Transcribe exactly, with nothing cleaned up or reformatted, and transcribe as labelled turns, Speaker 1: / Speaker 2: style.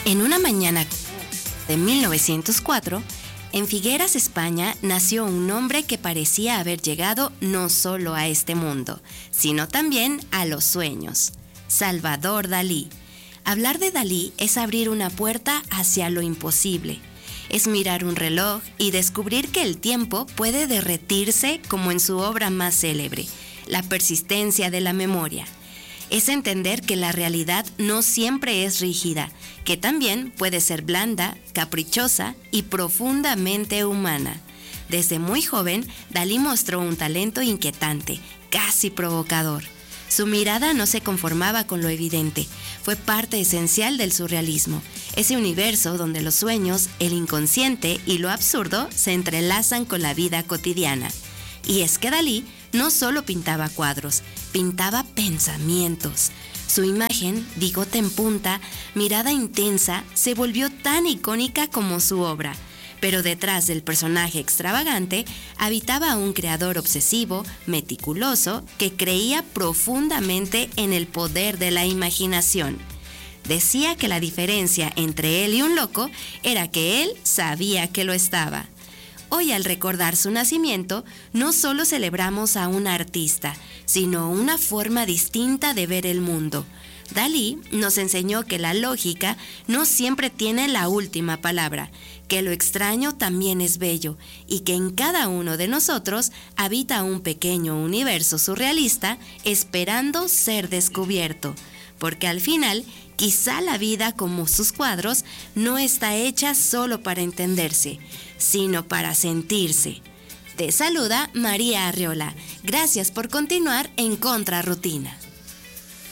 Speaker 1: En una mañana de mil novecientos cuatro, en Figueras, España, nació un hombre que parecía haber llegado no solo a este mundo, sino también a los sueños: Salvador Dalí. Hablar de Dalí es abrir una puerta hacia lo imposible. Es mirar un reloj y descubrir que el tiempo puede derretirse como en su obra más célebre, La persistencia de la memoria. Es entender que la realidad no siempre es rígida, que también puede ser blanda, caprichosa y profundamente humana. Desde muy joven, Dalí mostró un talento inquietante, casi provocador. Su mirada no se conformaba con lo evidente, fue parte esencial del surrealismo, ese universo donde los sueños, el inconsciente y lo absurdo se entrelazan con la vida cotidiana. Y es que Dalí no solo pintaba cuadros, pintaba pensamientos. Su imagen, bigote en punta, mirada intensa, se volvió tan icónica como su obra. Pero detrás del personaje extravagante habitaba un creador obsesivo, meticuloso, que creía profundamente en el poder de la imaginación. Decía que la diferencia entre él y un loco era que él sabía que lo estaba. Hoy, al recordar su nacimiento, no solo celebramos a un artista, sino una forma distinta de ver el mundo. Dalí nos enseñó que la lógica no siempre tiene la última palabra, que lo extraño también es bello y que en cada uno de nosotros habita un pequeño universo surrealista esperando ser descubierto. Porque al final, quizá la vida, como sus cuadros, no está hecha solo para entenderse, sino para sentirse. Te saluda María Arriola. Gracias por continuar en Contrarrutina.